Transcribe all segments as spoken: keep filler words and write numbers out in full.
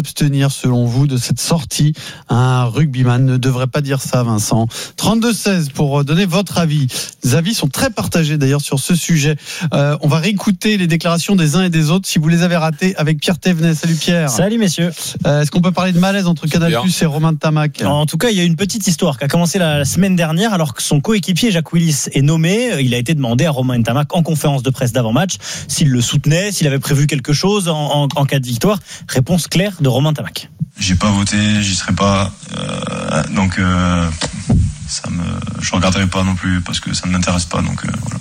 s'abstenir selon vous de cette sortie? Un rugbyman ne devrait pas dire ça, Vincent. trente-deux seize pour donner votre avis. Les avis sont très partagés d'ailleurs sur ce sujet. Euh, on va réécouter les déclarations des uns et des autres si vous les avez ratées avec Pierre Thévenet. Salut Pierre. Salut messieurs. Euh, est-ce qu'on peut parler de malaise entre Canal+ et Romain Ntamak? En tout cas, il y a une petite histoire qui a commencé la semaine dernière alors que son coéquipier Jacques Willis est nommé. Il a été demandé à Romain Ntamak en conférence de presse d'avant-match s'il le soutenait, s'il avait prévu quelque chose en, en, en cas de victoire. Réponse claire de Romain Ntamak. J'ai pas voté, j'y serai pas, euh, donc euh, ça me, je regarderai pas non plus parce que ça ne m'intéresse pas, donc euh, voilà,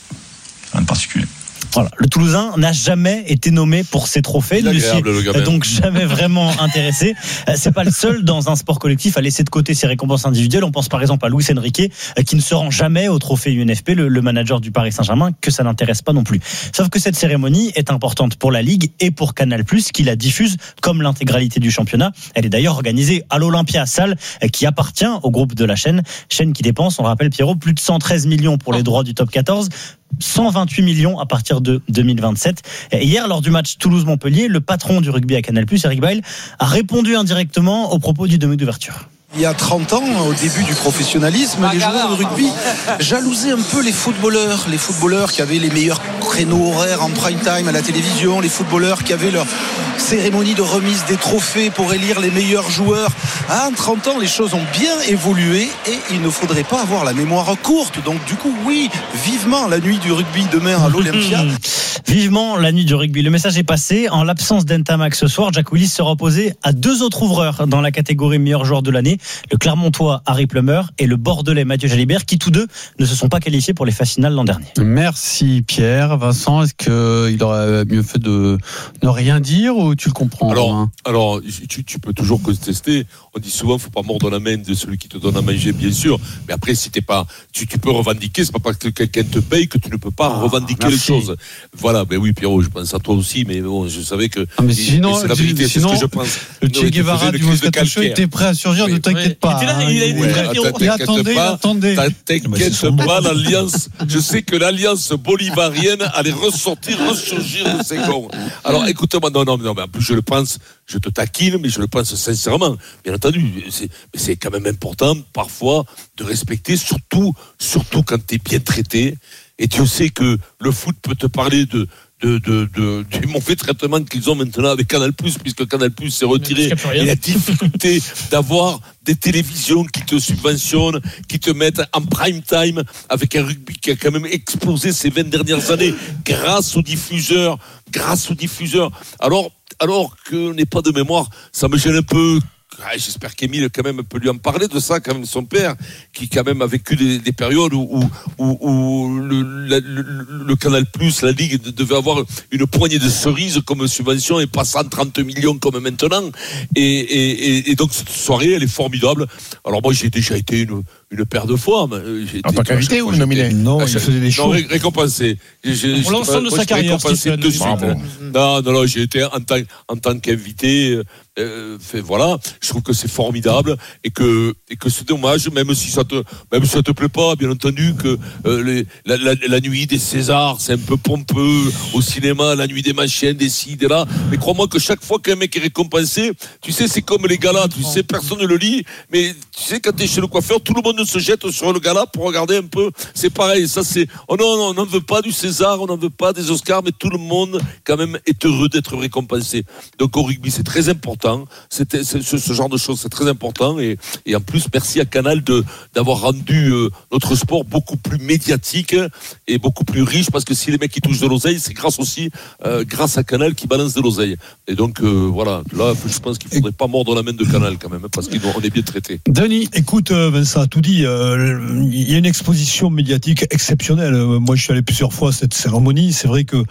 rien de particulier. Voilà. Le Toulousain n'a jamais été nommé pour ses trophées, ne s'y est donc jamais vraiment intéressé. C'est pas le seul dans un sport collectif à laisser de côté ses récompenses individuelles. On pense par exemple à Luis Enrique qui ne se rend jamais au trophée U N F P, le, le manager du Paris Saint-Germain, que ça n'intéresse pas non plus. Sauf que cette cérémonie est importante pour la Ligue et pour Canal+, qui la diffuse comme l'intégralité du championnat. Elle est d'ailleurs organisée à l'Olympia Salle, qui appartient au groupe de la chaîne, chaîne qui dépense, on le rappelle Pierrot, plus de cent treize millions pour les droits du top quatorze. cent vingt-huit millions à partir de deux mille vingt-sept. Et hier, lors du match Toulouse-Montpellier, le patron du rugby à Canal+, Eric Bail, a répondu indirectement aux propos du demi d'ouverture. Il y a trente ans, au début du professionnalisme, les joueurs de rugby jalousaient un peu les footballeurs. Les footballeurs qui avaient les meilleurs créneaux horaires en prime time à la télévision, les footballeurs qui avaient leur cérémonie de remise des trophées pour élire les meilleurs joueurs. À trente ans, les choses ont bien évolué et il ne faudrait pas avoir la mémoire courte. Donc du coup, oui, vivement la nuit du rugby demain à l'Olympia. Vivement la nuit du rugby. Le message est passé. En l'absence d'Ntamak ce soir, Jacques Willis sera opposé à deux autres ouvreurs dans la catégorie meilleur joueur de l'année. Le Clermontois Harry Plummer et le Bordelais Mathieu Jalibert, qui tous deux ne se sont pas qualifiés pour les phases finales l'an dernier. Merci Pierre. Vincent, est-ce qu'il aurait mieux fait de ne rien dire ou tu le comprends? Alors, hein alors tu, tu peux toujours contester. On dit souvent, faut pas mordre la main de celui qui te donne à manger, bien sûr. Mais après, si t'es pas, tu, tu peux revendiquer. C'est pas parce que quelqu'un te paye que tu ne peux pas ah, revendiquer merci. les choses. Voilà. Ben oui, Pierrot, je pense à toi aussi, mais bon, je savais que. Ah, mais sinon, mais c'est la vérité, sinon, c'est ce que je pense. Le Che Guevara du Moscato Show était prêt à surgir. Oui, ne t'inquiète oui. pas. Il était là, il a été très fier. Attendez, attendez. T'inquiète pas, l'alliance. Je sais que l'alliance bolivarienne allait ressortir, ressurgir de ses gonds. Alors, écoute-moi, non, non, non, mais en plus, je le pense. Je te taquine, mais je le pense sincèrement. Bien entendu, c'est, mais c'est quand même important, parfois, de respecter, surtout, surtout quand t'es bien traité. Et tu sais que le foot peut te parler de, de, de, de, du mauvais traitement qu'ils ont maintenant avec Canal+, puisque Canal+ s'est retiré. Et la difficulté d'avoir des télévisions qui te subventionnent, qui te mettent en prime time avec un rugby qui a quand même explosé ces vingt dernières années grâce aux diffuseurs, grâce aux diffuseurs. Alors, alors que n'est pas de mémoire, ça me gêne un peu. Ah, j'espère qu'Émile quand même peut lui en parler de ça, quand même son père, qui quand même a vécu des, des périodes où, où, où, où le, la, le, le Canal+, la Ligue devait avoir une poignée de cerises comme subvention et pas cent trente millions comme maintenant. Et, et, et donc cette soirée, elle est formidable. Alors moi, j'ai déjà été une, une paire de fois. J'ai en tant qu'invité ou nominé? Non, il faisait des shows. Non, récompensé. J'ai, Pour l'ensemble de sa carrière, récompensé de suite. Non, non, non, j'ai été en tant, en tant qu'invité. Euh, fait, voilà, je trouve que c'est formidable et que et que c'est dommage, même si ça te même si ça te plaît pas, bien entendu, que euh, les, la, la, la nuit des Césars, c'est un peu pompeux au cinéma, la nuit des machins, des ci, des là. Mais crois-moi que chaque fois qu'un mec est récompensé, tu sais, c'est comme les galas, tu sais, personne ne le lit, mais tu sais, quand t'es chez le coiffeur, tout le monde se jette sur le gala pour regarder un peu. C'est pareil, ça c'est. Oh non, non, on n'en veut pas du César, on n'en veut pas des Oscars, mais tout le monde quand même est heureux d'être récompensé. Donc au rugby, c'est très important. C'était, c'est, ce, ce genre de choses, c'est très important et, et en plus, merci à Canal de, d'avoir rendu euh, notre sport beaucoup plus médiatique et beaucoup plus riche parce que si les mecs qui touchent de l'oseille, c'est grâce aussi, euh, grâce à Canal qui balance de l'oseille. Et donc, euh, voilà, là, je pense qu'il ne faudrait pas mordre la main de Canal quand même parce qu'on est bien traité. Denis, écoute, Vincent a tout dit. Euh, il y a une exposition médiatique exceptionnelle. Moi, je suis allé plusieurs fois à cette cérémonie. C'est vrai que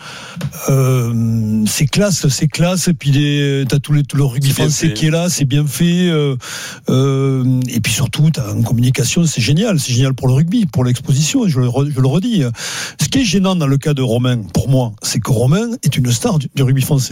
euh, c'est classe, c'est classe. Et puis, tu as tout, tout le rugby français qui est là, c'est bien fait. Euh, euh, et puis surtout, t'as en communication, c'est génial. C'est génial pour le rugby, pour l'exposition, je le, je le redis. Ce qui est gênant dans le cas de Romain, pour moi, c'est que Romain est une star du, du rugby français.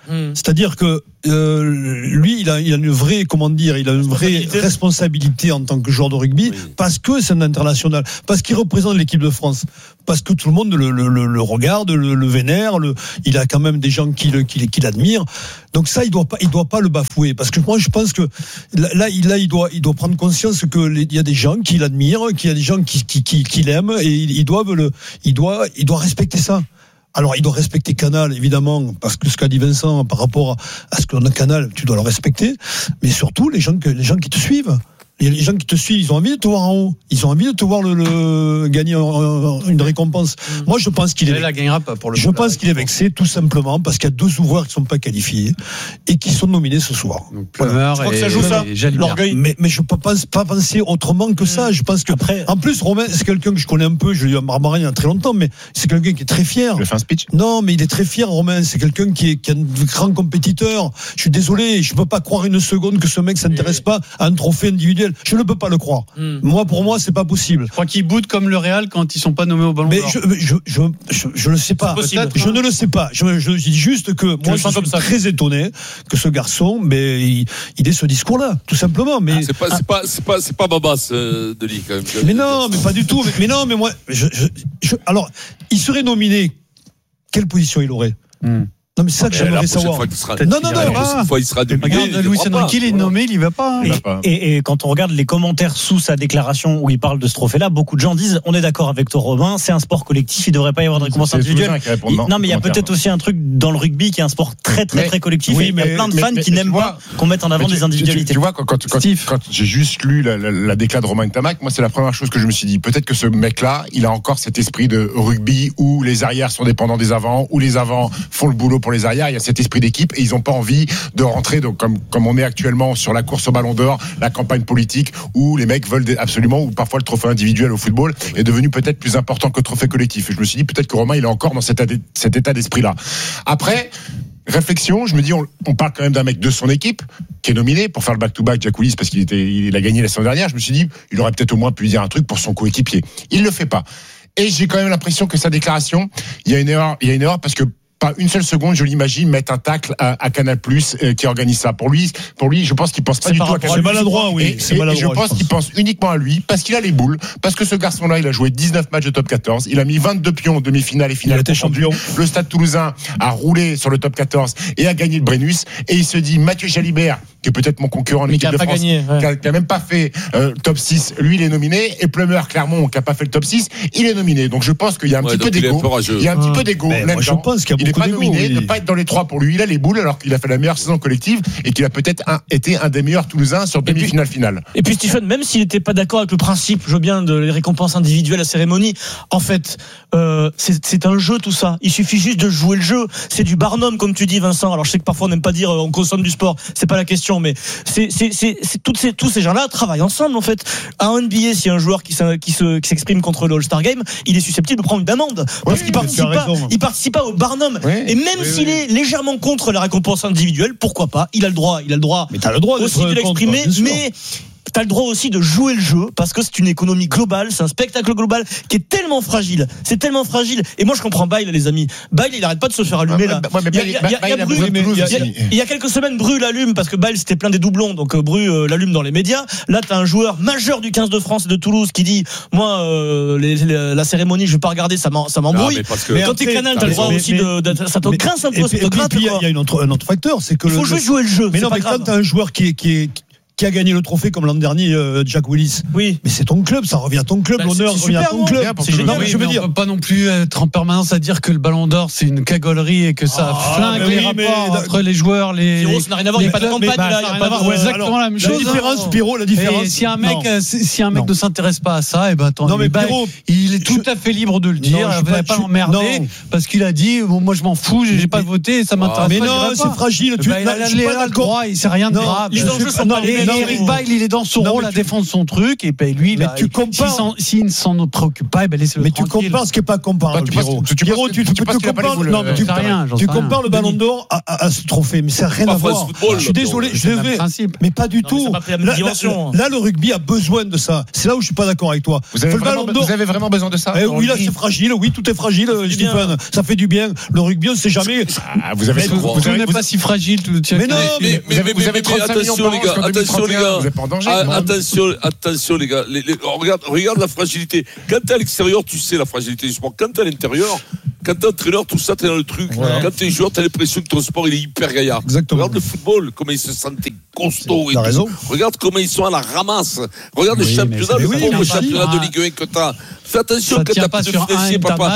Mmh. C'est-à-dire que euh, lui, il a, il a une vraie, comment dire, il a une vraie responsabilité en tant que joueur de rugby, oui. parce que c'est un international, parce qu'il représente l'équipe de France, parce que tout le monde le, le, le, le regarde, le, le vénère, le, il a quand même des gens qui, le, qui, qui l'admirent. Donc ça, il doit pas, il doit pas le bafouer, parce que moi, je pense que là, il, là, il doit, il doit prendre conscience que les, il y a des gens qui l'admirent, qu'il y a des gens qui, qui, qui, qui l'aiment, et ils doivent le, il doit, il doit respecter ça. Alors, il doit respecter Canal, évidemment, parce que ce qu'a dit Vincent par rapport à ce qu'on a Canal, tu dois le respecter. Mais surtout, les gens, que, les gens qui te suivent. Les gens qui te suivent, ils ont envie de te voir en haut. Ils ont envie de te voir le, le gagner une récompense. Mmh. Moi, je pense qu'il est. La gagnera pas pour le. Je pense qu'il est vexé, tout simplement, parce qu'il y a deux ouvreurs qui ne sont pas qualifiés et qui sont nominés ce soir. Donc, voilà. Je crois que ça joue ça. L'orgueil. Mais, mais je ne peux pas, pas penser autrement que ça. Je pense que. Après, en plus, Romain, c'est quelqu'un que je connais un peu. Je l'ai eu à Marmarin il y a très longtemps, mais c'est quelqu'un qui est très fier. Je fais un speech. Non, mais il est très fier, Romain. C'est quelqu'un qui est, qui est un grand compétiteur. Je suis désolé, je ne peux pas croire une seconde que ce mec ne s'intéresse pas à un trophée individuel. Je ne peux pas le croire. Mmh. Moi, pour moi, c'est pas possible. Je crois qu'ils boutent comme le Real quand ils sont pas nommés au Ballon d'Or. Mais je, je, je, je, je le sais pas. Je ne le sais pas. Je, je, je dis juste que moi, je suis comme ça. Très étonné que ce garçon, mais il, il ait ce discours-là, tout simplement. Mais ah, c'est pas, ah, c'est pas, c'est pas, c'est pas Babas euh, de Ligue quand même. Mais non, mais pas du tout. Mais, mais non, mais moi, je, je, je, alors, il serait nominé. Quelle position il aurait? mmh. Non, mais c'est ça que j'aimerais savoir. Sera... Non, non, non, la prochaine fois, il sera débuté. Regarde, Luis Enrique, il est nommé, il y va pas. Et, et, et quand on regarde les commentaires sous sa déclaration où il parle de ce trophée-là, beaucoup de gens disent, on est d'accord avec toi, Robin, c'est un sport collectif, il devrait pas y avoir de récompense individuelle. Il, non, mais il y a peut-être aussi un truc dans le rugby qui est un sport très, très, mais, très collectif. Oui, et il y a plein de fans mais, qui mais, n'aiment pas qu'on mette en avant des individualités. Tu, tu vois, quand, quand, quand, quand j'ai juste lu la, la, la déclat de Romain Ntamak, moi, c'est la première chose que je me suis dit. Peut-être que ce mec-là, il a encore cet esprit de rugby où les arrières sont dépendants des avants, où les avants font le boulot pour les arrières. Il y a cet esprit d'équipe et ils n'ont pas envie de rentrer donc comme comme on est actuellement sur la course au Ballon d'Or, la campagne politique où les mecs veulent absolument, ou parfois le trophée individuel au football est devenu peut-être plus important que le trophée collectif. Et je me suis dit peut-être que Romain il est encore dans cet, cet état d'esprit-là. Après réflexion, je me dis on, on parle quand même d'un mec de son équipe qui est nominé pour faire le back-to-back Jack Willis parce qu'il était il a gagné la saison dernière. Je me suis dit il aurait peut-être au moins pu dire un truc pour son coéquipier. Il le fait pas. Et j'ai quand même l'impression que sa déclaration, il y a une erreur, il y a une erreur parce que pas une seule seconde, je l'imagine mettre un tacle à, à Canal+, euh, qui organise ça. Pour lui, pour lui, je pense qu'il pense pas c'est du tout à Canal+. C'est maladroit, oui. Et, c'est maladroit, et je pense je qu'il pense uniquement à lui, parce qu'il a les boules, parce que ce garçon-là, il a joué dix-neuf matchs de top quatorze, il a mis vingt-deux pions en demi-finale et finale. Il était champion. Le Stade Toulousain a roulé sur le top quatorze et a gagné le Brennus. Et il se dit, Mathieu Jalibert, qui est peut-être mon concurrent en équipe de France, gagné, ouais. qui, a, qui a même pas fait euh, top six, lui, il est nominé. Et Plummer, Clermont, qui a pas fait le top six, il est nominé. Donc je pense qu'il y a un ouais, petit peu d'égo. Il y a un petit peu d'égo. Je pense qu'il y a beaucoup d'égo. Il n'est pas être dans les trois pour lui. Il a les boules alors qu'il a fait la meilleure saison collective et qu'il a peut-être un, été un des meilleurs Toulousains sur demi-finale finale. Et puis Stephen, même s'il n'était pas d'accord avec le principe, je veux bien, de les récompenses individuelles à la cérémonie, en fait, euh, c'est, c'est un jeu tout ça. Il suffit juste de jouer le jeu. C'est du Barnum comme tu dis, Vincent. Alors je sais que parfois on n'aime pas dire euh, on consomme du sport. C'est pas la question, mais c'est c'est c'est, c'est toutes ces tous ces gens-là travaillent ensemble en fait. À N B A, s'il y a un joueur qui, qui se qui s'exprime contre le All-Star Game, il est susceptible de prendre une amende parce oui, qu'il participe pas. Il participe pas au Barnum. Oui, et même oui, s'il oui. est légèrement contre la récompense individuelle, pourquoi pas? Il a le droit, il a le droit. Mais t'as le droit aussi de l'exprimer, contre, mais t'as le droit aussi de jouer le jeu parce que c'est une économie globale, c'est un spectacle global qui est tellement fragile, c'est tellement fragile. Et moi je comprends Bail, les amis. Bail, il arrête pas de se faire allumer là. Il y a quelques semaines, Bru l'allume parce que Bail c'était plein des doublons, donc Bru euh, l'allume dans les médias. Là t'as un joueur majeur du quinze de France et de Toulouse qui dit moi euh, les, les, la cérémonie je vais pas regarder, ça, m'en, ça m'embrouille. Non, mais, que... mais quand t'es Canal, t'as le droit mais, aussi mais, de, de, de ça te grince un peu. Et puis il y a une autre, un autre facteur, c'est que il faut juste jouer le jeu. Mais non, mais quand t'as un joueur qui est qui est qui a gagné le trophée comme l'an dernier, euh, Jack Willis. Oui. Mais c'est ton club, ça revient à ton club, bah, l'honneur revient à ton club. C'est génial. Oui, je veux dire, on peut pas non plus être en permanence à dire que le Ballon d'Or c'est une cagolerie et que ça ah, flingue les oui, rapports entre les joueurs, les. Zéro, ça n'a rien à voir. Il n'y a pas de campagne là. Il y a pas de. Exactement la même chose. La différence, Pierrot, la différence. Si un mec, si un mec ne s'intéresse pas à ça, et ben attends. Non mais Pierrot, il est tout à fait libre de le dire. Vous n'allez pas l'emmerder parce qu'il a dit moi je m'en fous, j'ai pas voté, ça m'intéresse pas. Mais non, c'est fragile. Il a le droit, il sait rien de grave. Les enjeux sont pas les mêmes. Mais Eric Bail, il est dans son non, rôle à tu... défendre son truc, et puis lui, mais là, tu compares... s'il ne s'en préoccupe pas, ben laissez-le mais tranquille. tu compares ce qui n'est pas comparable. Tu compares le Ballon d'Or à ce trophée, mais ça n'a rien à voir. Je suis désolé, je vais, mais pas du tout. Là, le rugby a besoin de ça. C'est là où je suis pas d'accord avec toi. Vous avez, vraiment, vous avez vraiment besoin de ça? eh, Oui, là c'est fragile. Oui, tout est fragile, Stephen. Ça fait du bien. Le rugby, on ne sait jamais. Ah, vous avez, vous, vous, vous n'êtes pas si fragile. Tout, mais non, mais, mais, mais, vous avez trente-cinq millions par an jusqu'en deux mille trente et un. Vous n'êtes pas en danger. Attention, attention les gars. Regarde, regarde la fragilité. Quand t'es à l'extérieur, tu sais la fragilité du sport. Quand t'es à l'intérieur, quand t'es entraîneur, tout ça, t'es dans le truc. Ouais. Quand t'es joueur, t'as l'impression que ton sport, il est hyper gaillard. Exactement. Regarde le football, comment ils se sentaient costauds. Et t'as raison. Regarde comment ils sont à la ramasse. Regarde oui, le championnat, le pauvre oui, championnat de Ligue un que t'as. Fais attention ça quand t'as pas de financier, papa.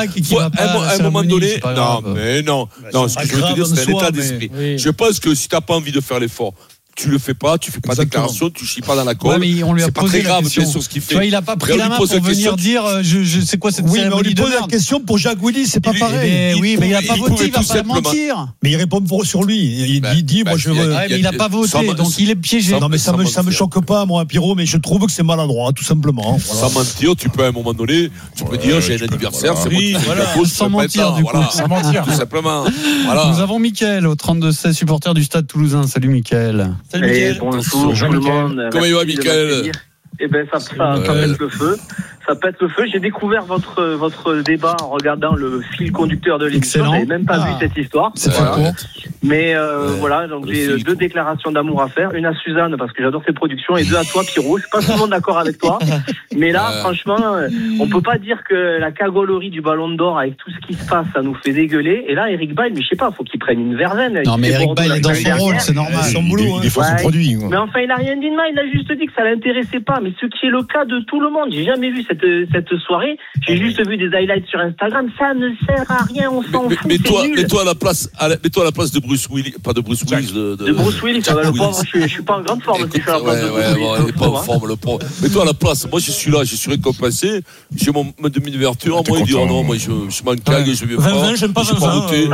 À un moment donné, non, mais non. Non, ce que je veux te dire, c'est un état d'esprit. Je pense que si t'as pas envie de faire l'effort, tu le fais pas, tu fais pas de déclaration, tu chies pas dans la colle. Ouais, mais on lui a c'est pas posé très grave, bien sûr, ce qu'il fait. Tu vois, il a pas pris la main pour venir dire, je, je sais quoi cette oui, mais on lui pose la question pour Jacques Willy, c'est pas il, pareil. Mais, il, oui, il, mais il a pas il voté, il va pas simplement. mentir. Mais il répond sur lui. Il ben, dit, dit ben, moi je veux. Ouais, mais il a pas voté, donc il est piégé. Non, mais ça me, ça me choque pas, moi, Pierrot, mais je trouve que c'est maladroit, tout simplement. Sans mentir, tu peux à un moment donné, tu peux dire, j'ai un anniversaire, c'est moi. Sans mentir, du coup. Sans mentir, tout simplement. Nous avons Mickaël au trente-deux seize, supporter du Stade Toulousain. Salut Mickaël. Salut Mickaël. Bonjour tout le monde. Comment il va, Mickaël? Eh ben ça, ça, ça pète le feu. Ça pète le feu. J'ai découvert votre votre débat en regardant le fil conducteur de l'émission. J'avais même pas ah. vu cette histoire. C'est voilà. Mais euh, ouais. voilà, donc j'ai deux court. déclarations d'amour à faire. Une à Suzanne parce que j'adore ses productions et deux à toi, Pierrot. Je suis pas souvent d'accord avec toi, mais là, ouais. franchement, on peut pas dire que la cagolerie du Ballon d'Or avec tout ce qui se passe, ça nous fait dégueuler. Et là, Eric Bail, mais je sais pas, faut qu'il prenne une verveine. Non, mais Eric Bail est dans son rôle, c'est normal. Son boulot, des fois son produit. Mais enfin, il a rien dit de mal. Il a juste dit que ça l'intéressait pas. Mais ce qui est le cas de tout le monde. J'ai jamais vu cette cette soirée. J'ai juste vu des highlights sur Instagram. Ça ne sert à rien. On s'en fout. Mais toi, mets-toi à la place, mets-toi à la place de Bruce Willis, pas de Bruce Willis, de, de, de Bruce Willis. Ça va le pauvre. Je, je suis pas en grande forme. Écoute, si je suis à la place ouais, de Bruce ouais, Willis. Ouais, il est pas en forme, le pauvre. Mets-toi à la place. Moi, je suis là, je suis récompensé. J'ai mon demi-ouverture. Moi, il dit oh non, moi, je, je m'en cague, je viens pas. J'aime pas J'ai pas voté.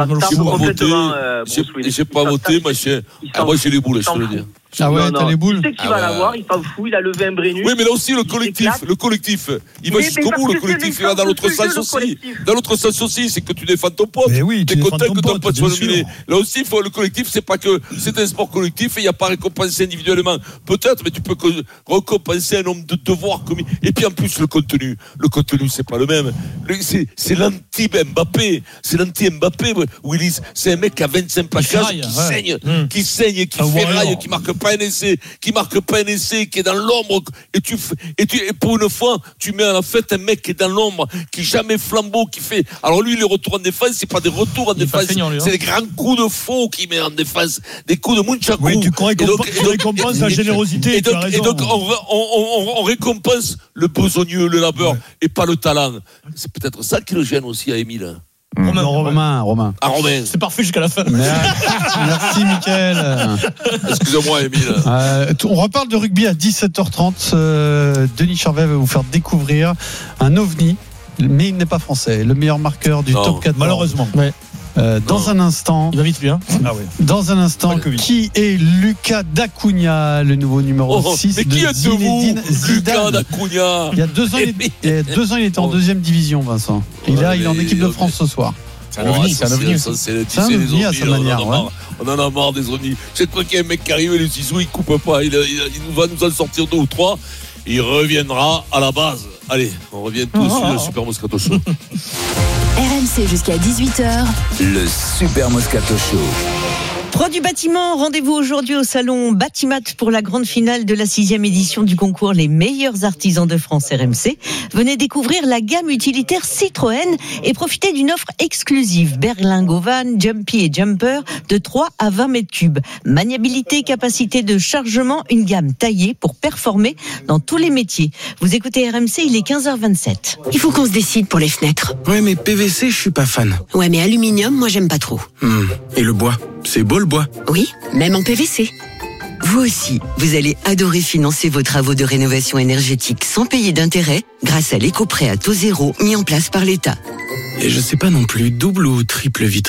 J'ai pas voté, machin. Moi, j'ai les boules, je te le dis. Ah ouais, non, t'as non. les boules. Il sait qu'il ah va ouais. l'avoir, il s'en fout, il a levé un Brennus. Oui, mais là aussi, le collectif, le collectif, il va jusqu'au bout, le collectif, il va dans l'autre sens aussi. Dans l'autre sens aussi, c'est que tu défends ton pote. Mais oui, t'es content que ton pote soit nominé. Là aussi, il faut, le collectif, c'est pas que, c'est un sport collectif et il n'y a pas récompensé individuellement. Peut-être, mais tu peux récompenser un nombre de devoirs commis. Et puis, en plus, le contenu. Le contenu, c'est pas le même. C'est, c'est l'anti-Mbappé. C'est l'anti-Mbappé, Willis. C'est un mec qui a vingt-cinq plaquages, qui saigne, qui saigne, qui ferraille, qui marque pas un essai, qui marque pas un essai, qui est dans l'ombre, et tu, et tu, et pour une fois, tu mets à la fête un mec qui est dans l'ombre, qui jamais flambeau, qui fait, alors lui, les retours en défense, c'est pas des retours en défense, c'est hein. des grands coups de faux qu'il met en défense, des coups de Munchaku. Oui, tu récompenses la générosité, et donc, et donc, on, on, on, on récompense le besogneux, le labeur, ouais. et pas le talent. C'est peut-être ça qui le gêne aussi à Émile. Romain, Romain, Romain. Ah, Romain. C'est parfait jusqu'à la fin. Merci, Mickaël. Excusez-moi, Émile. Euh, on reparle de rugby à dix-sept heures trente. Euh, Denis Charvet va vous faire découvrir un ovni, mais il n'est pas français. Le meilleur marqueur du non. top quatre. Malheureusement. Ouais. Euh, dans non. un instant, il va vite lui, hein. Ah ouais. Dans un instant, qui est Lucas Dacunia, le nouveau numéro oh, six mais de qui Zinedine Zidane. Lucas Dacunia. Il y a deux ans, il, il, y a deux ans, il était en deuxième division, Vincent. Et là, il est en équipe de France ce soir. C'est un ovni, c'est un ovni. C'est un ovni à sa manière. On en a marre des ovnis. Chaque fois qu'il y a un mec qui arrive, les ciseaux, il coupe pas. Il, il, il va nous en sortir deux ou trois. Il reviendra à la base. Allez, on revient tous oh, sur oh, le Super Moscato Show. R M C jusqu'à dix-huit heures. Le Super Moscato Show. Pro du bâtiment, rendez-vous aujourd'hui au salon Batimat pour la grande finale de la sixième édition du concours Les meilleurs artisans de France R M C. Venez découvrir la gamme utilitaire Citroën et profitez d'une offre exclusive berlingot van, jumpy et jumper de trois à vingt mètres cubes. Maniabilité, capacité de chargement, une gamme taillée pour performer dans tous les métiers. Vous écoutez R M C, il est quinze heures vingt-sept. Il faut qu'on se décide pour les fenêtres. Ouais, mais P V C, je suis pas fan. Ouais, mais aluminium, moi j'aime pas trop. Mmh. Et le bois ? C'est beau le bois. Oui, même en P V C. Vous aussi, vous allez adorer financer vos travaux de rénovation énergétique sans payer d'intérêt grâce à l'éco-prêt à taux zéro mis en place par l'État. Et je sais pas non plus, double ou triple vitrage ?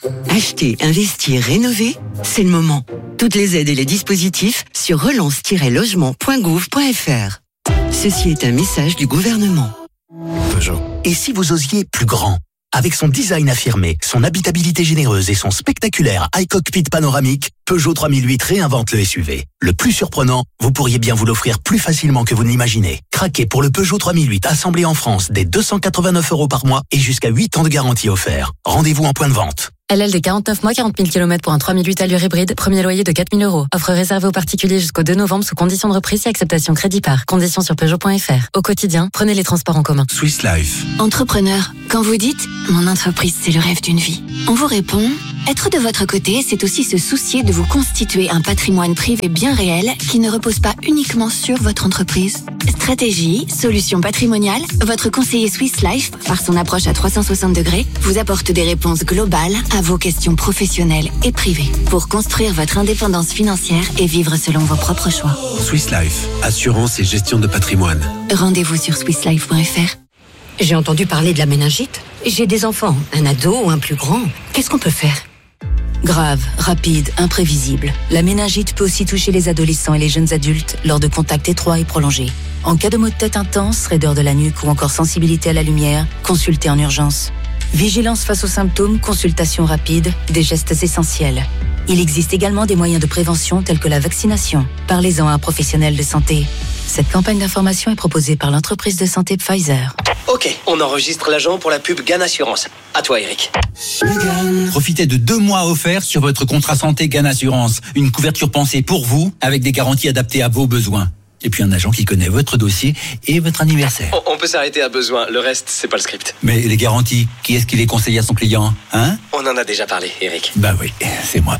Acheter, investir, rénover, c'est le moment. Toutes les aides et les dispositifs sur relance tiret logement point gouv point f r. Ceci est un message du gouvernement. Peugeot. Et si vous osiez plus grand ? Avec son design affirmé, son habitabilité généreuse et son spectaculaire iCockpit panoramique, Peugeot trois mille huit réinvente le S U V. Le plus surprenant, vous pourriez bien vous l'offrir plus facilement que vous ne l'imaginez. Craquez pour le Peugeot trois mille huit assemblé en France dès deux cent quatre-vingt-neuf euros par mois et jusqu'à huit ans de garantie offert. Rendez-vous en point de vente. L L D quarante-neuf mois, quarante mille kilomètres pour un trois mille huit allure hybride, premier loyer de quatre mille euros. Offre réservée aux particuliers jusqu'au deux novembre sous conditions de reprise et acceptation crédit par. Conditions sur Peugeot point f r. Au quotidien, prenez les transports en commun. Swiss Life. Entrepreneur, quand vous dites « Mon entreprise, c'est le rêve d'une vie », on vous répond « Être de votre côté, c'est aussi se soucier de vous constituer un patrimoine privé bien réel qui ne repose pas uniquement sur votre entreprise. » Stratégie, solutions patrimoniales, votre conseiller Swiss Life, par son approche à trois cent soixante degrés, vous apporte des réponses globales à vos questions professionnelles et privées pour construire votre indépendance financière et vivre selon vos propres choix. Swiss Life, assurance et gestion de patrimoine. Rendez-vous sur swiss life point f r. J'ai entendu parler de la méningite. J'ai des enfants, un ado ou un plus grand. Qu'est-ce qu'on peut faire ? Grave, rapide, imprévisible. La méningite peut aussi toucher les adolescents et les jeunes adultes lors de contacts étroits et prolongés. En cas de maux de tête intense, raideur de la nuque ou encore sensibilité à la lumière, consultez en urgence. Vigilance face aux symptômes, consultation rapide, des gestes essentiels. Il existe également des moyens de prévention tels que la vaccination. Parlez-en à un professionnel de santé. Cette campagne d'information est proposée par l'entreprise de santé Pfizer. Ok, on enregistre l'agent pour la pub Gann Assurance. À toi, Eric. Profitez de deux mois offerts sur votre contrat santé Gann Assurance. Une couverture pensée pour vous, avec des garanties adaptées à vos besoins. Et puis un agent qui connaît votre dossier et votre anniversaire. On, on peut s'arrêter à besoin, le reste, c'est pas le script. Mais les garanties, qui est-ce qui les conseille à son client, hein ? On en a déjà parlé, Eric. Bah oui, c'est moi.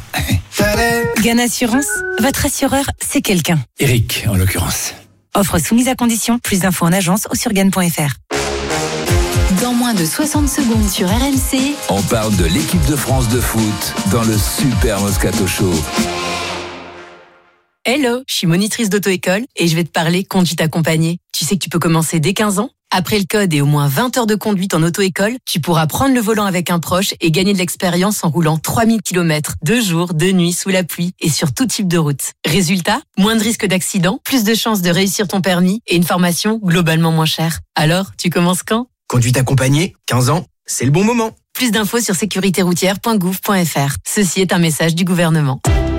Gann Assurance, votre assureur, c'est quelqu'un. Eric, en l'occurrence. Offre soumise à condition, plus d'infos en agence ou sur gann point f r. Dans moins de soixante secondes sur R M C, on parle de l'équipe de France de foot dans le Super Moscato Show. Hello, je suis monitrice d'auto-école et je vais te parler conduite accompagnée. Tu sais que tu peux commencer dès quinze ans ? Après le code et au moins vingt heures de conduite en auto-école, tu pourras prendre le volant avec un proche et gagner de l'expérience en roulant trois mille kilomètres, deux jours, deux nuits, sous la pluie et sur tout type de route. Résultat, moins de risques d'accident, plus de chances de réussir ton permis et une formation globalement moins chère. Alors, tu commences quand ? Conduite accompagnée, quinze ans, c'est le bon moment. Plus d'infos sur sécurité routière point gouv point f r. Ceci est un message du gouvernement.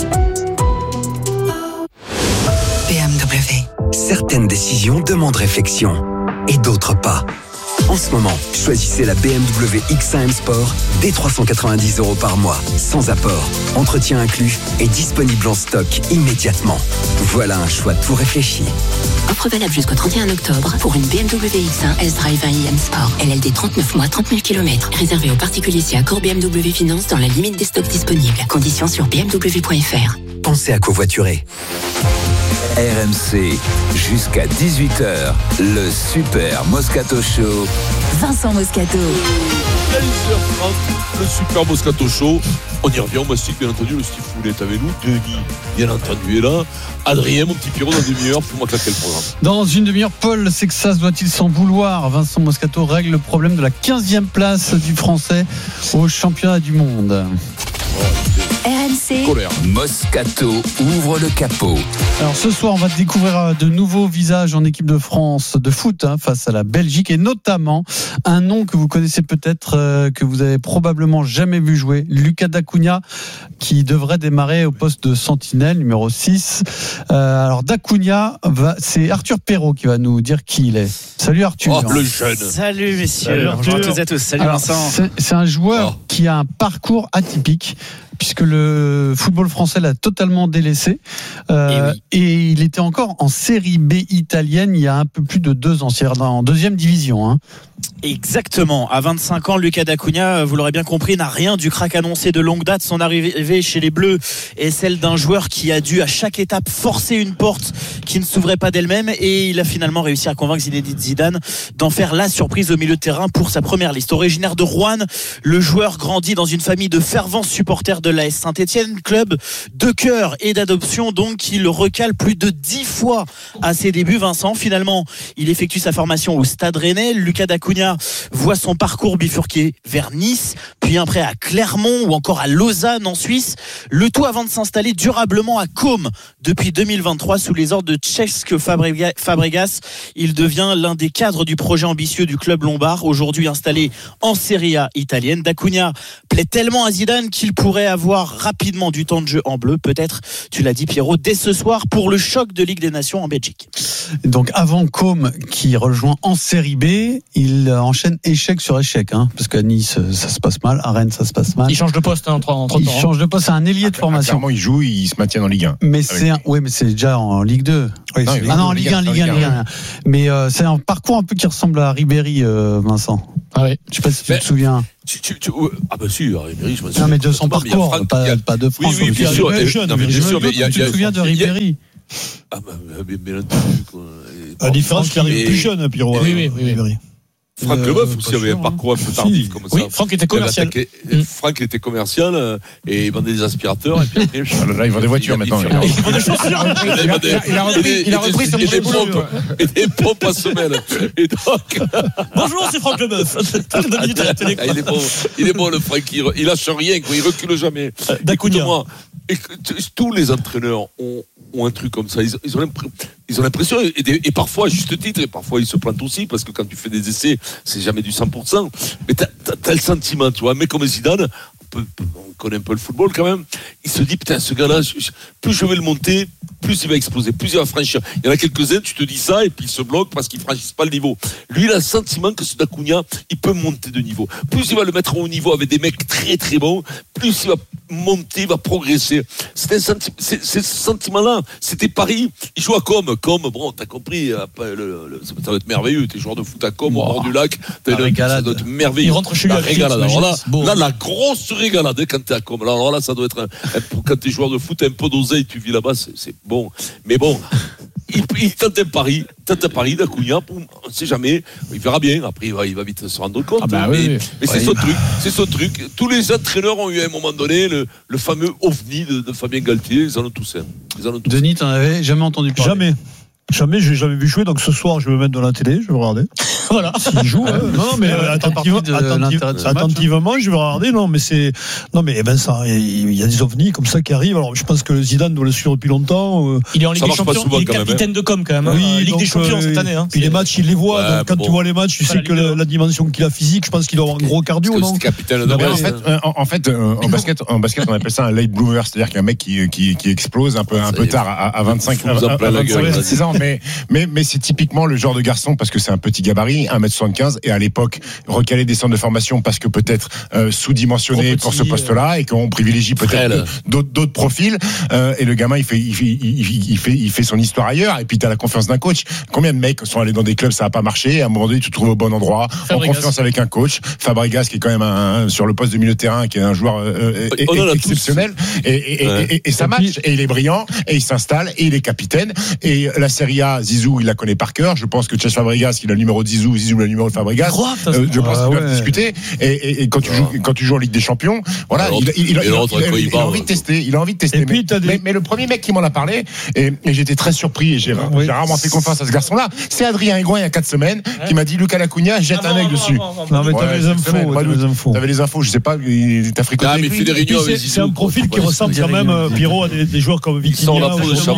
B M W. Certaines décisions demandent réflexion et d'autres pas. En ce moment, choisissez la B M W X un M Sport dès trois cent quatre-vingt-dix euros par mois, sans apport, entretien inclus et disponible en stock immédiatement. Voilà un choix tout réfléchi. Offre valable jusqu'au trente et un octobre pour une B M W X un S-Drive un i M Sport. L L D trente-neuf mois, trente mille kilomètres. Réservé aux particuliers si accord B M W Finance dans la limite des stocks disponibles. Conditions sur b m w point f r. Pensez à covoiturer. R M C, jusqu'à dix-huit heures, le Super Moscato Show. Vincent Moscato. seize heures trente, le Super Moscato Show. On y revient, on mastique bien entendu, le Stifounet est avec nous, Denis, bien entendu, est là. Adrien, mon petit Pierrot, dans une demi-heure, fais-moi claquer le programme. Dans une demi-heure, Paul Sexas doit-il s'en vouloir ? Vincent Moscato règle le problème de la quinzième place du Français au championnat du monde. R M C. Moscato ouvre le capot. Alors ce soir, on va découvrir de nouveaux visages en équipe de France de foot hein, face à la Belgique et notamment un nom que vous connaissez peut-être, euh, que vous avez probablement jamais vu jouer, Lucas Dacunia, qui devrait démarrer au poste de sentinelle numéro six. Euh, alors Dacunia, va, c'est Arthur Perrault qui va nous dire qui il est. Salut Arthur. Oh, le jeune. Salut messieurs. Salut, Bonjour à tous et à tous. Salut Alors, Vincent. C'est, c'est un joueur oh. qui a un parcours atypique, puisque le football français l'a totalement délaissé. Euh, et, oui. et il était encore en série B italienne il y a un peu plus de deux ans, c'est-à-dire en deuxième division. Hein. Exactement. À vingt-cinq ans, Lucas Dacunia, vous l'aurez bien compris, n'a rien du crack annoncé de longue date. Son arrivée chez les Bleus est celle d'un joueur qui a dû à chaque étape forcer une porte qui ne s'ouvrait pas d'elle-même, et il a finalement réussi à convaincre Zinedine Zidane d'en faire la surprise au milieu de terrain pour sa première liste. Originaire de Roanne, le joueur grandit dans une famille de fervents supporters de de l'A S Saint-Etienne, club de cœur et d'adoption, donc il recale plus de dix fois à ses débuts. Vincent, finalement, il effectue sa formation au Stade Rennais. Lucas D'Acunha voit son parcours bifurquer vers Nice, puis un prêt à Clermont ou encore à Lausanne en Suisse. Le tout avant de s'installer durablement à Côme depuis deux mille vingt-trois sous les ordres de Cesc Fabregas. Il devient l'un des cadres du projet ambitieux du club lombard, aujourd'hui installé en Serie A italienne. D'Acunha plaît tellement à Zidane qu'il pourrait avoir rapidement du temps de jeu en bleu. Peut-être, tu l'as dit Pierrot, dès ce soir pour le choc de Ligue des Nations en Belgique. Donc avant Côme qui rejoint en Série B, il enchaîne échec sur échec, hein, parce qu'à Nice ça se passe mal, à Rennes ça se passe mal. Il change de poste hein, entre, entre il temps. Il change de poste, c'est un ailier de formation. Clairement, il joue, il se maintient en Ligue un. Mais c'est un, ouais, mais c'est déjà en Ligue deux. Oui, non, ah non, en Ligue un, Ligue un, Ligue un. Mais euh, c'est un parcours un peu qui ressemble à Ribéry, euh, Vincent. Ah oui. Je sais pas si tu mais, te souviens. Tu, tu, tu, ah bah si, Ribéry, je me souviens. Non mais de son parcours, Franck, pas, a... pas de France. Oui, oui, bien sûr. Tu te souviens de Ribéry? Ah bah bien entendu quoi. La différence qu'il arrive plus jeune, Pierrot. Oui, oui, oui. oui. Franck euh, Leboeuf aussi avait un parcours un peu tardif comme ça. Oui, Franck était commercial. Mmh. Franck était commercial euh, et il vendait des aspirateurs. Et puis après, là, il vend des voitures maintenant. Il vend des chaussures. Il a repris son des pompes et des pompes à semelle. Et donc. Bonjour, c'est Franck Leboeuf. Il est bon, il est bon le Franck. Il lâche rien, quoi. Il recule jamais. D'Acunha. Tous les entraîneurs ont ont un truc comme ça, ils, ils ont l'impression, ils ont l'impression et, et, et parfois à juste titre, et parfois ils se plantent aussi parce que quand tu fais des essais, c'est jamais du cent pour cent. Mais t'as, t'as, t'as le sentiment, tu vois, un mec comme Zidane, on, peut, on connaît un peu le football quand même. Il se dit putain, ce gars-là, je, je, plus je vais le monter, plus il va exploser, plus il va franchir. Il y en a quelques-uns, tu te dis ça et puis il se bloque parce qu'il franchissent pas le niveau. Lui, il a le sentiment que ce D'Acunha, il peut monter de niveau. Plus il va le mettre au haut niveau avec des mecs très très bons, plus il va monter, il va progresser. C'est un senti- c'est, c'est ce sentiment-là. C'était Paris. Il joue à Com. Com, bon, t'as compris. Le, le, ça doit être merveilleux. T'es joueur de foot à Com, wow. Au bord du lac. T'as une, ça doit être merveilleux. Il rentre chez lui. La régalade. Alors là, bon. là, la grosse régalade quand t'es à Com. Alors là, ça doit être un, quand t'es joueur de foot, un peu d'oseille, tu vis là-bas, c'est, c'est bon. Mais bon. Il, il tente un pari, tente un pari d'Acunha, on ne sait jamais, il verra bien, après il va, il va vite se rendre compte. Ah bah mais oui, oui. mais c'est oui. son truc, c'est son truc. Tous les entraîneurs ont eu à un moment donné le, le fameux ovni de, de Fabien Galtier, ils en ont tous un. Ils en ont tous Denis, t'en avais jamais entendu parler? Jamais. Jamais, j'ai jamais vu jouer, donc ce soir je vais me mettre dans la télé, je vais regarder. Voilà. S'il joue, hein. non, mais euh, attentive, attentive, attentivement, je vais regarder. Non, mais c'est, non, mais ben ça, il y a des ovnis comme ça qui arrivent. Alors, je pense que Zidane doit le suivre depuis longtemps. Euh, il est en Ligue des Champions, il est capitaine de com quand même. Oui, hein, Ligue donc, des Champions cette année. Hein. Puis les matchs, il les voit. Ouais, donc quand bon. tu vois les matchs, tu sais que la, la dimension qu'il a physique, je pense qu'il doit avoir un gros cardio, non? C'est capitaine de non, en fait, euh, en, en, fait euh, en basket, en basket, on appelle ça un late bloomer, c'est-à-dire qu'un mec qui, qui, qui explose un peu, un peu tard à, à vingt-cinq, à vingt-six ans, mais, mais, mais c'est typiquement le genre de garçon parce que c'est un petit gabarit, un mètre soixante-quinze, et à l'époque, recalé des centres de formation parce que peut-être euh, sous-dimensionné petit, pour ce poste-là et qu'on privilégie peut-être d'autres, d'autres profils. Euh, et le gamin, il fait, il, fait, il, il, fait, il fait son histoire ailleurs. Et puis, tu as la confiance d'un coach. Combien de mecs sont allés dans des clubs, ça n'a pas marché. Et à un moment donné, tu te trouves au bon endroit, Fabregas. En confiance avec un coach. Fabregas, qui est quand même un, un, sur le poste de milieu de terrain, qui est un joueur euh, oh, oh, exceptionnel. Et, et, ouais. et, et, et ça match. Et il est brillant. Et il s'installe. Et il est capitaine. Et la Serie A, Zizou, il la connaît par cœur. Je pense que Cesc Fabregas, il a le numéro de Zizou, Zizou le numéro de Fabregas. Euh, je pense ah, qu'ils doivent ouais. discuter. Et, et, et quand tu joues, quand tu joues en Ligue des Champions, voilà, il, il, il, il, il, il a envie de tester. Il a envie de tester. Mais, des... mais, mais le premier mec qui m'en a parlé, et, et j'étais très surpris, et j'ai, oui. j'ai rarement fait confiance à ce garçon-là, c'est Adrien Higuain il y a quatre semaines, ouais. qui m'a dit Lucas D'Acunha, jette ah, un œil dessus. Non, mais t'avais les infos. T'avais les infos. T'avais les infos, je sais pas, il t'a fricoté. Ah, mais fait des réunions avec C'est un profil qui ressemble quand même, Pierrot, à des joueurs comme Vitinha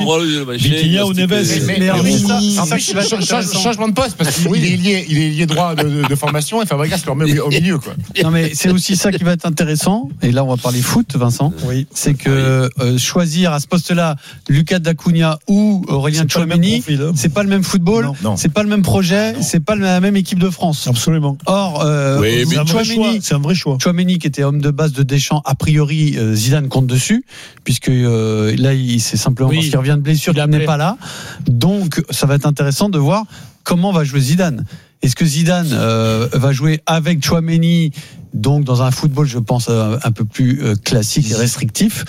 ou Neves. Changement de poste, parce qu'il est lié, il est lié droit de formation, et Fabregas le remet au milieu, quoi. Non, mais c'est aussi ça qui va être intéressant. Et là, on va parler foot, Vincent. Oui. C'est que euh, choisir à ce poste-là Lucas D'Acunha ou Aurélien Tchouaméni, c'est pas le même football, non, non. c'est pas le même projet, non. c'est pas la même équipe de France. Absolument. Or, euh, oui, c'est, un Tchouaméni, c'est un vrai choix. Tchouaméni, qui était homme de base de Deschamps, a priori, euh, Zidane compte dessus, puisque euh, là, il, c'est simplement oui. parce qu'il revient de blessure, il n'est pas là. Donc, ça va être intéressant de voir comment va jouer Zidane. Est-ce que Zidane euh, va jouer avec Tchouaméni, donc dans un football, je pense, un, un peu plus euh, classique et restrictif,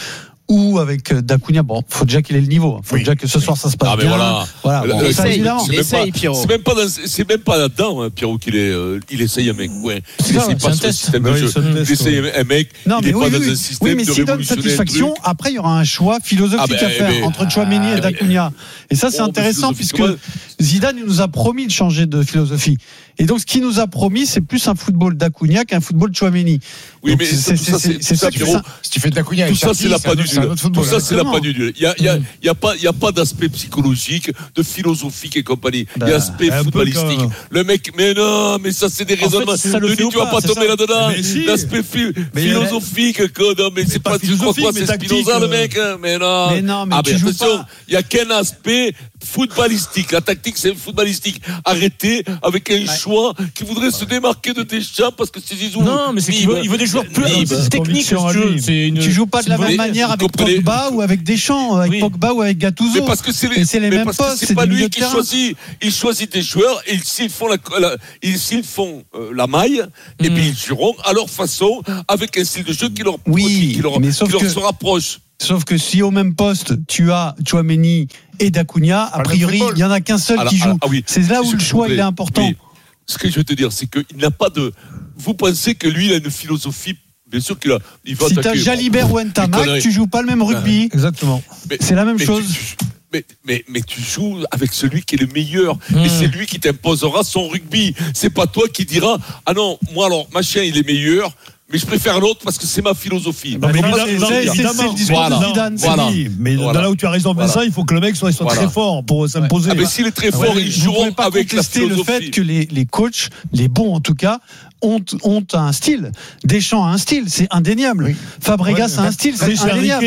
ou avec Dacunia. Bon, faut déjà qu'il ait le niveau. Faut oui. déjà que ce soir ça se passe ah, bien. Voilà. voilà. Bon, le, ça, essaye, évidemment. C'est, essaye, même pas, c'est même pas, dans, c'est même pas là-dedans, hein, Pierrot, qu'il est, euh, il essaye un mec. Ouais. Il essaye pas sur le système de jeu. Il essaye un mec. Non, il est oui, pas oui, dans un système oui, mais de s'il donne satisfaction, après il y aura un choix philosophique ah, ben, à faire ben, entre Tchouaméni et Dacunia. Et ça, c'est intéressant puisque Zidane nous a promis de changer de philosophie. Et donc, ce qu'il nous a promis, c'est plus un football d'Acuna qu'un football Tchouaméni. Oui, donc, mais c'est, c'est, c'est, c'est, c'est ça, Pierrot. Si tu fais d'Acuna, tout ça, c'est la pas du duel. Tout ça, c'est la pas du duel. Il y a, il y a, il y a pas, il y a pas d'aspect psychologique, de philosophique et compagnie. Il y a l'aspect footballistique. Le mec, mais non, mais ça, c'est des raisonnements. Tu vas pas tomber là-dedans. L'aspect philosophique, non, mais c'est pas, tu crois quoi, c'est Spinoza, le mec? Mais non. Mais non, mais ah, tu joues pas. Il y a qu'un aspect footballistique. La tactique, c'est footballistique. Arrêtez avec un choix qui voudrait se démarquer de Deschamps parce que c'est Zizou. Non, mais c'est qu'il veut, il veut des joueurs plus techniques. C'est une, tu joues pas de la même manière avec Pogba ou avec Deschamps, avec oui. Pogba ou avec Gattuso. Mais parce que c'est les, c'est les mais mêmes parce postes. Que c'est, c'est pas lui qui choisit. Il choisit des joueurs et s'ils font la, la ils, s'ils font euh, la maille, mm. et puis ils joueront à leur façon avec un style de jeu qui leur, oui, qui leur, qui leur que... se rapproche. Sauf que si au même poste tu as Tchouaméni et Dacunia, a priori il y en a qu'un seul alors, qui joue. Alors, ah oui, c'est là où le choix il est important. Oui. Ce que je veux te dire, c'est qu'il n'a pas de. Vous pensez que lui il a une philosophie. Bien sûr qu'il a. Il va si tu as Jalibert ou Ntamak, tu joues pas le même rugby. Exactement. Mais, c'est la même mais chose. Tu, mais, mais, mais tu joues avec celui qui est le meilleur. Mmh. Et c'est lui qui t'imposera son rugby. C'est pas toi qui diras ah non, moi alors machin il est meilleur. Mais je préfère l'autre parce que c'est ma philosophie. Non, mais c'est, c'est, c'est, c'est le discours voilà. de Zidane. Voilà. Oui, mais voilà. là où tu as raison, Vincent, voilà. il faut que le mec soit, soit voilà. très fort pour s'imposer. Ah, mais s'il est très fort, ouais, ils joueront avec la philosophie. Le fait que les, les coachs, les bons en tout cas, ont, ont un style. Deschamps a un style, c'est indéniable. Oui. Fabregas ouais, a un style, c'est, c'est indéniable.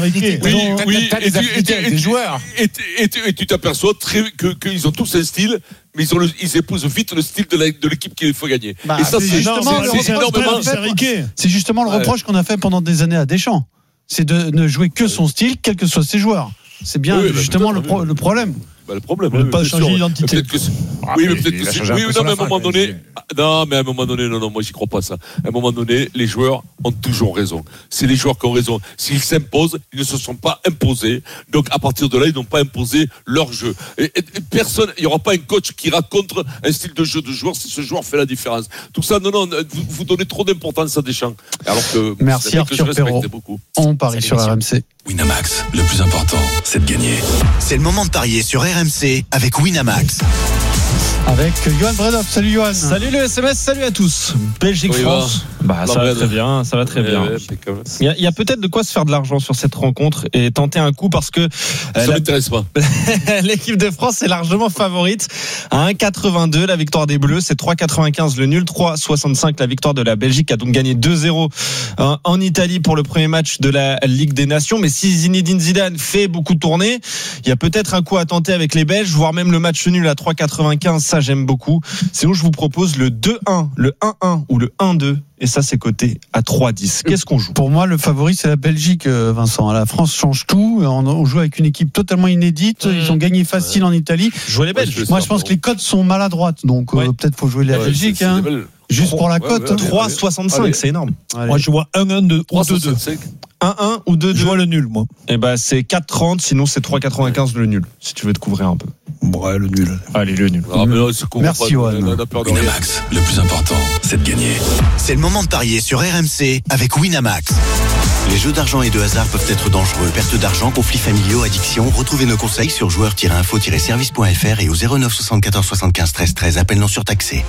Oui, oui, et des joueurs. Et tu t'aperçois qu'ils ont tous un style. Mais ils, ont le, ils épousent vite le style de, la, de l'équipe qu'il faut gagner. Bah, et ça, c'est, c'est, justement, c'est, c'est, énormément... c'est justement le reproche ouais. qu'on a fait pendant des années à Deschamps. C'est de ne jouer que son style, quels que soient ses joueurs. C'est bien oui, justement le, pro, le problème. Bah, le problème, ne oui, pas changer d'identité. Que ah, oui, mais peut-être que c'est. Oui, non, mais à un moment donné. Non, mais à un moment donné, non, non, moi, j'y crois pas ça. À un moment donné, les joueurs ont toujours raison. C'est les joueurs qui ont raison. S'ils s'imposent, ils ne se sont pas imposés. Donc, à partir de là, ils n'ont pas imposé leur jeu. Et, et, et personne, il n'y aura pas un coach qui ira contre un style de jeu de joueur si ce joueur fait la différence. Tout ça, non, non, vous, vous donnez trop d'importance à Deschamps. Alors que. Merci, Arthur Perrault. On parie sur R M C. Winamax, le plus important, c'est de gagner. C'est le moment de parier sur R M C avec Winamax. Avec Johan Bredov. Salut Johan. Salut le S M S, salut à tous. Belgique-France. Bah, ça va très bien, ça va très bien. Il y, a, il y a peut-être de quoi se faire de l'argent sur cette rencontre et tenter un coup parce que euh, ça la... m'intéresse pas. L'équipe de France est largement favorite à un virgule quatre-vingt-deux. La victoire des Bleus, c'est trois virgule quatre-vingt-quinze le nul, trois virgule soixante-cinq la victoire de la Belgique, qui a donc gagné deux zéro en Italie pour le premier match de la Ligue des Nations. Mais si Zinedine Zidane fait beaucoup tourner, il y a peut-être un coup à tenter avec les Belges, voire même le match nul à trois virgule quatre-vingt-quinze. Ça, j'aime beaucoup. Sinon, je vous propose le deux un, le un un ou le un deux. Et ça, c'est coté à trois dix. Qu'est-ce qu'on joue ? Pour moi, le favori, c'est la Belgique, Vincent. La France change tout. On joue avec une équipe totalement inédite. Ils ont gagné facile en Italie. Jouer les Belges. Moi, je pense que les cotes sont maladroites. Donc, ouais. euh, peut-être faut jouer la ouais, Belgique. C'est, hein. c'est Juste pour la cote. Ouais, ouais, trois virgule soixante-cinq, c'est énorme. Allez. Moi, je vois un un deux ou deux deux. un un ou deux deux. Je vois le nul, moi. Et ben, c'est quatre trente, sinon c'est trois quatre-vingt-quinze le nul. Si tu veux te couvrir un peu. Ouais, le nul. Allez, le nul. Ah, mais là, merci, Johan. Winamax, le plus important, c'est de gagner. C'est le moment de parier sur R M C avec Winamax. Les jeux d'argent et de hasard peuvent être dangereux. Perte d'argent, conflits familiaux, addiction. Retrouvez nos conseils sur joueurs tiret info tiret service point f r et au zéro neuf soixante-quatorze soixante-quinze treize treize. Appel non surtaxé.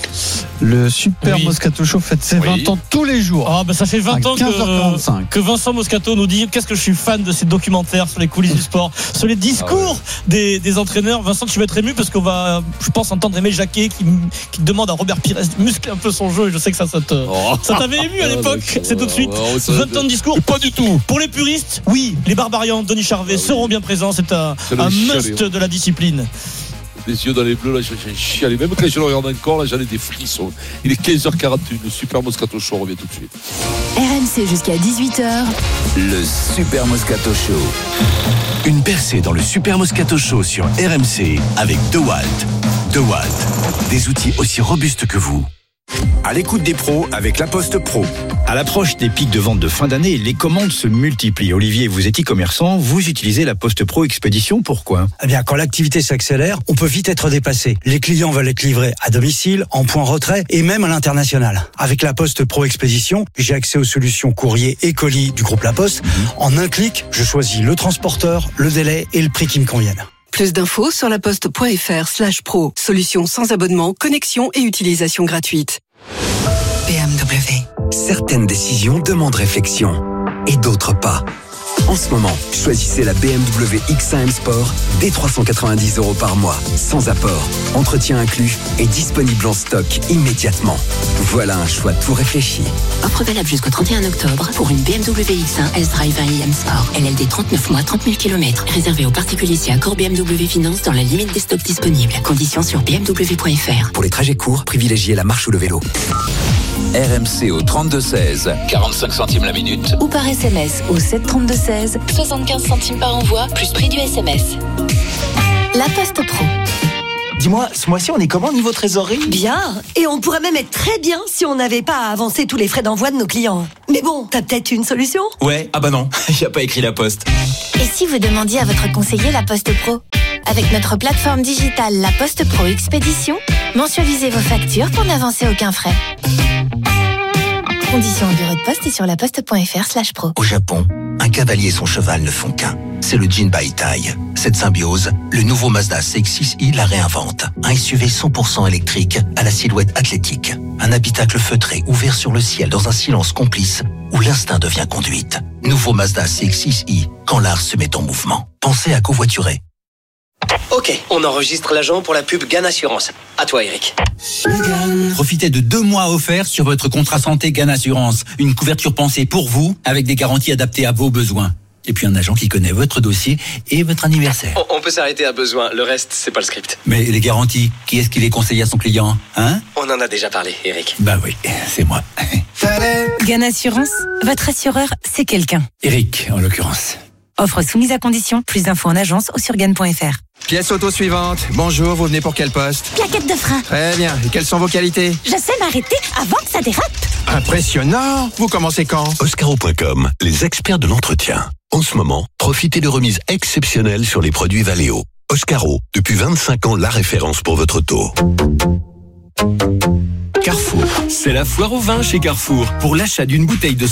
Le Super oui. Moscato Show fête ses oui. vingt ans tous les jours. Ah, bah, ça fait vingt ans que, que Vincent Moscato nous dit qu'est-ce que je suis fan de ces documentaires sur les coulisses du sport, sur les discours ah ouais. des, des entraîneurs. Vincent, tu vas être ému parce qu'on va, je pense, entendre Aimé Jacquet qui, qui demande à Robert Pires de muscler un peu son jeu. Et je sais que ça, ça, te, oh. ça t'avait ému à l'époque. C'est tout de suite. Oh, vingt ans de discours. Mais pas du tout. Pour les puristes, oui, les Barbarians, Denis Charvet ah oui. seront bien présents. C'est un, c'est un must chialé, de la discipline. Les yeux dans les bleus, là, j'ai chialé. Même quand je le regarde encore, là, j'en ai des frissons. Il est quinze heures quarante-et une. Le Super Moscato Show revient tout de suite. R M C jusqu'à dix-huit heures. Le Super Moscato Show. Une percée dans le Super Moscato Show sur R M C avec DeWalt. DeWalt, des outils aussi robustes que vous. à l'écoute des pros avec La Poste Pro. À l'approche des pics de vente de fin d'année, les commandes se multiplient. Olivier, vous êtes e-commerçant, vous utilisez La Poste Pro Expédition, pourquoi ? Eh bien, quand l'activité s'accélère, on peut vite être dépassé. Les clients veulent être livrés à domicile, en point retrait et même à l'international. Avec La Poste Pro Expédition, j'ai accès aux solutions courrier et colis du groupe La Poste. Mmh. En un clic, je choisis le transporteur, le délai et le prix qui me conviennent. Plus d'infos sur laposte.fr slash pro. Solution sans abonnement, connexion et utilisation gratuite. B M W. Certaines décisions demandent réflexion et d'autres pas. En ce moment, choisissez la B M W X un M Sport dès trois cent quatre-vingt-dix euros par mois, sans apport, entretien inclus et disponible en stock immédiatement. Voilà un choix tout réfléchi. Offre valable jusqu'au trente et un octobre pour une B M W X un S-Drive un i M Sport. L L D trente-neuf mois, trente mille kilomètres. Réservé aux particuliers chez Accor B M W Finance dans la limite des stocks disponibles. Conditions sur b m w point f r. Pour les trajets courts, privilégiez la marche ou le vélo. R M C au trente-deux seize, quarante-cinq centimes la minute. Ou par S M S au sept trente-deux seize, soixante-quinze centimes par envoi, plus prix du S M S. La Poste Pro. Dis-moi, ce mois-ci, on est comment niveau trésorerie ? Bien. Et on pourrait même être très bien si on n'avait pas à avancer tous les frais d'envoi de nos clients. Mais bon, t'as peut-être une solution ? Ouais, ah bah non, il n'y a pas écrit La Poste. Et si vous demandiez à votre conseiller La Poste Pro ? Avec notre plateforme digitale La Poste Pro Expédition, mensualisez vos factures pour n'avancer aucun frais. Conditions au bureau de poste et sur laposte.fr slash pro. Au Japon, un cavalier et son cheval ne font qu'un. C'est le Jinbaitai. Cette symbiose, le nouveau Mazda C X six i la réinvente. Un S U V cent pour cent électrique à la silhouette athlétique. Un habitacle feutré ouvert sur le ciel dans un silence complice où l'instinct devient conduite. Nouveau Mazda C X six i, quand l'art se met en mouvement. Pensez à covoiturer. Ok, on enregistre l'agent pour la pub Gann Assurance. À toi, Eric. Profitez de deux mois offerts sur votre contrat santé Gann Assurance. Une couverture pensée pour vous, avec des garanties adaptées à vos besoins. Et puis un agent qui connaît votre dossier et votre anniversaire. On, on peut s'arrêter à besoin, le reste, c'est pas le script. Mais les garanties, qui est-ce qui les conseille à son client, hein ? On en a déjà parlé, Eric. Bah oui, c'est moi. Gann Assurance, votre assureur, c'est quelqu'un. Eric, en l'occurrence. Offre soumise à condition, plus d'infos en agence ou sur gann point f r. Pièce auto suivante. Bonjour, vous venez pour quel poste ? Plaquette de frein. Très bien. Et quelles sont vos qualités ? Je sais m'arrêter avant que ça dérape. Impressionnant. Vous commencez quand ? Oscaro point com, les experts de l'entretien. En ce moment, profitez de remises exceptionnelles sur les produits Valeo. Oscaro, depuis vingt-cinq ans, la référence pour votre auto. Carrefour. C'est la foire au vin chez Carrefour. Pour l'achat d'une bouteille de